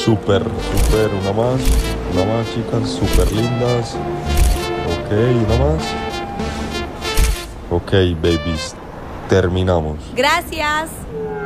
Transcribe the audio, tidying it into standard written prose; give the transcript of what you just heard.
Súper, súper, una más, chicas, súper lindas. Ok, una más. Ok, babies, terminamos. Gracias.